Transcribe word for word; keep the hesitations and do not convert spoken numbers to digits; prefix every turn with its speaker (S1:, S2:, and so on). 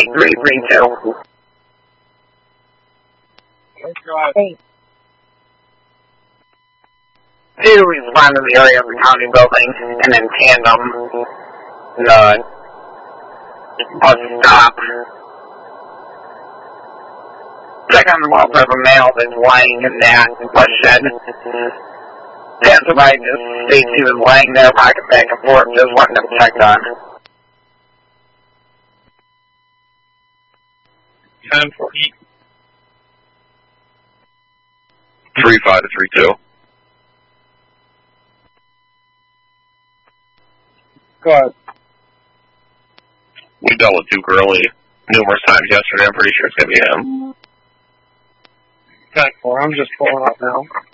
S1: eight three three two.
S2: Hey.
S1: Two respond to the area of the county building, and in tandem, the bus stop. Check on the welfare of a male that's lying in that bus shed. Passerby just states he was laying there, pocket back and forth, just wanting to be checked on.
S3: ten forty. three five to three two.
S2: Go ahead.
S3: We dealt with Duke early numerous times yesterday. I'm pretty sure it's going to be him.
S2: ten four, I'm just pulling up now.